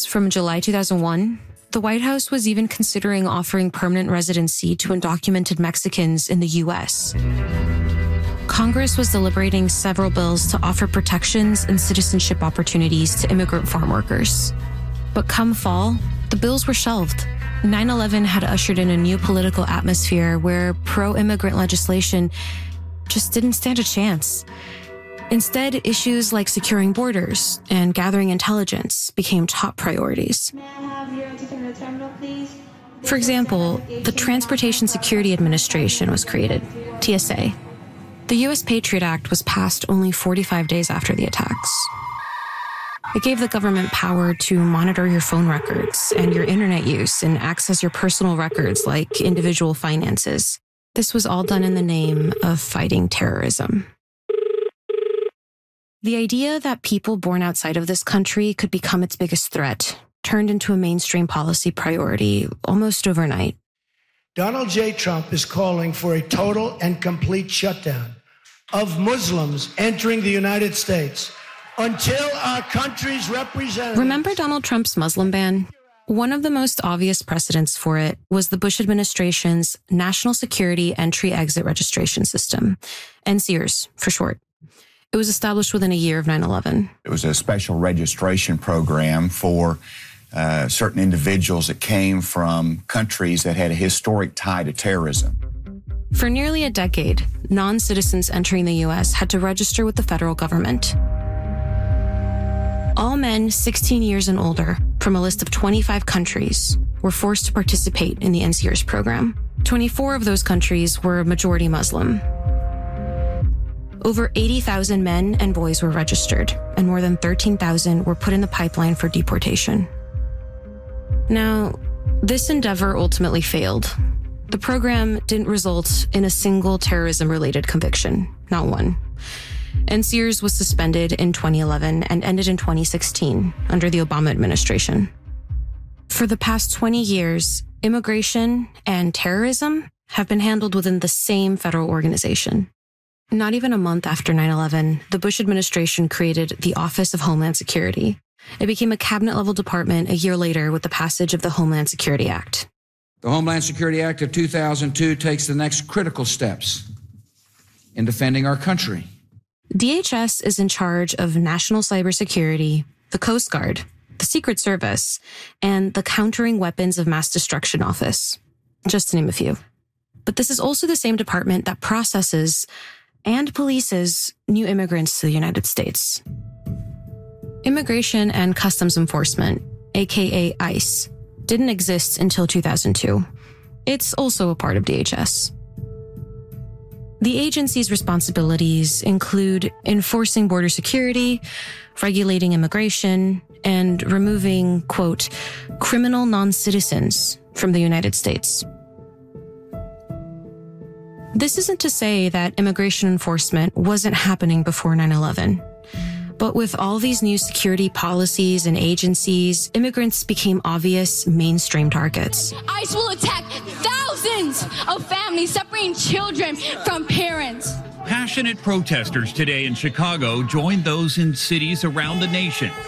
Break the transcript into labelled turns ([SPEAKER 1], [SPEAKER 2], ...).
[SPEAKER 1] from July 2001, the White House was even considering offering permanent residency to undocumented Mexicans in the U.S. Congress was deliberating several bills to offer protections and citizenship opportunities to immigrant farm workers. But come fall, the bills were shelved. 9/11 had ushered in a new political atmosphere where pro-immigrant legislation just didn't stand a chance. Instead, issues like securing borders and gathering intelligence became top priorities.
[SPEAKER 2] May I have your ticket in the terminal, please?
[SPEAKER 1] For example, the Transportation Security Administration was created, TSA. The U.S. Patriot Act was passed only 45 days after the attacks. It gave the government power to monitor your phone records and your internet use and access your personal records like individual finances. This was all done in the name of fighting terrorism. The idea that people born outside of this country could become its biggest threat turned into a mainstream policy priority almost overnight.
[SPEAKER 3] Donald J. Trump is calling for a total and complete shutdown of Muslims entering the United States until our country's representatives...
[SPEAKER 1] Remember Donald Trump's Muslim ban? One of the most obvious precedents for it was the Bush administration's National Security Entry-Exit Registration System, NSEERS for short. It was established within a year of 9/11.
[SPEAKER 4] It was a special registration program for certain individuals that came from countries that had a historic tie to terrorism.
[SPEAKER 1] For nearly a decade, non-citizens entering the U.S. had to register with the federal government. All men 16 years and older from a list of 25 countries were forced to participate in the NSEERS program. 24 of those countries were majority Muslim. Over 80,000 men and boys were registered, and more than 13,000 were put in the pipeline for deportation. Now, this endeavor ultimately failed. The program didn't result in a single terrorism-related conviction, not one. NSEERS was suspended in 2011 and ended in 2016 under the Obama administration. For the past 20 years, immigration and terrorism have been handled within the same federal organization. Not even a month after 9/11, the Bush administration created the Office of Homeland Security. It became a cabinet-level department a year later with the passage of the Homeland Security Act.
[SPEAKER 5] The Homeland Security Act of 2002 takes the next critical steps in defending our country.
[SPEAKER 1] DHS is in charge of national cybersecurity, the Coast Guard, the Secret Service, and the Countering Weapons of Mass Destruction Office, just to name a few. But this is also the same department that processes and polices new immigrants to the United States. Immigration and Customs Enforcement, aka ICE, didn't exist until 2002. It's also a part of DHS. The agency's responsibilities include enforcing border security, regulating immigration, and removing, quote, criminal non-citizens from the United States. This isn't to say that immigration enforcement wasn't happening before 9/11. But with all these new security policies and agencies, immigrants became obvious mainstream targets.
[SPEAKER 6] ICE will attack thousands of families, separating children from parents.
[SPEAKER 7] Passionate protesters today in Chicago joined those in cities around the nation